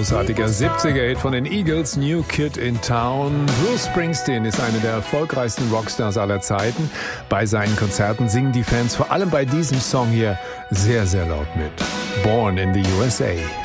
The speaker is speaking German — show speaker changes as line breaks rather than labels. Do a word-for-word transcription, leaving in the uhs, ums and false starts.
großartiger siebziger-Hit von den Eagles, New Kid in Town. Bruce Springsteen ist einer der erfolgreichsten Rockstars aller Zeiten. Bei seinen Konzerten singen die Fans vor allem bei diesem Song hier sehr, sehr laut mit. Born in the U S A.